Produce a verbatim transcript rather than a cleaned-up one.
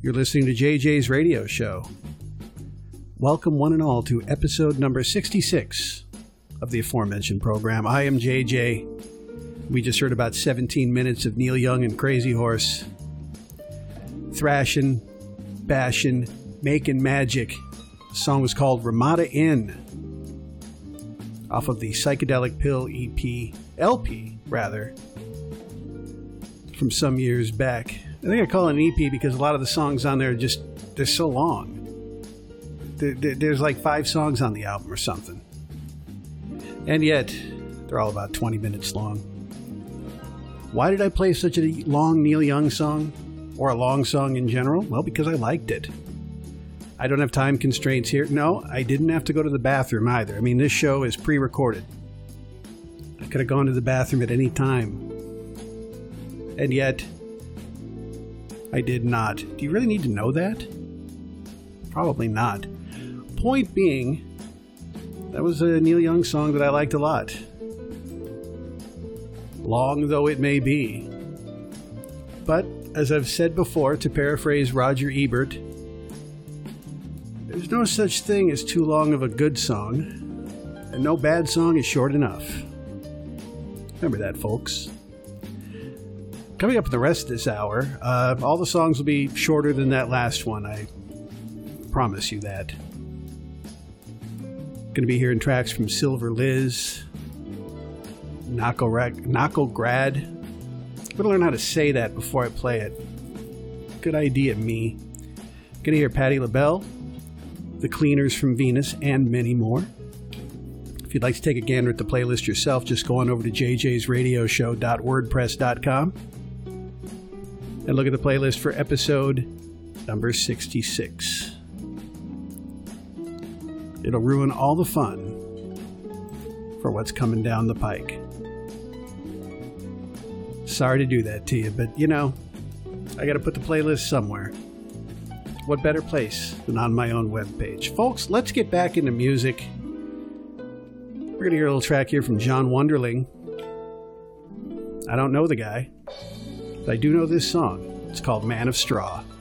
You're listening to J J's Radio Show. Welcome one and all to episode number sixty-six of the aforementioned program. I am J J. We just heard about seventeen minutes of Neil Young and Crazy Horse. Thrashing, bashing, making magic. The song was called Ramada Inn. Off of the Psychedelic Pill E P, L P rather, from some years back. I think I call it an E P because a lot of the songs on there are just, they're so long. There, there, there's like five songs on the album or something. And yet, they're all about twenty minutes long. Why did I play such a long Neil Young song? Or a long song in general? Well, because I liked it. I don't have time constraints here. No, I didn't have to go to the bathroom either. I mean, this show is pre-recorded. I could have gone to the bathroom at any time. And yet, I did not. Do you really need to know that? Probably not. Point being, that was a Neil Young song that I liked a lot. Long though it may be. But, as I've said before, to paraphrase Roger Ebert, there's no such thing as too long of a good song, and no bad song is short enough. Remember that, folks. Coming up in the rest of this hour, uh, all the songs will be shorter than that last one, I promise you that. Going to be hearing tracks from Silver Liz, Knuckle Grad. I'm going to learn how to say that before I play it. Good idea, me. Going to hear Patti LaBelle, The Cleaners from Venus, and many more. If you'd like to take a gander at the playlist yourself, just go on over to j j's radio show dot wordpress dot com and look at the playlist for episode number sixty-six. It'll ruin all the fun for what's coming down the pike. Sorry to do that to you, but you know, I got to put the playlist somewhere. What better place than on my own webpage? Folks, let's get back into music. We're going to hear a little track here from John Wonderling. I don't know the guy, but I do know this song. It's called Man of Straw.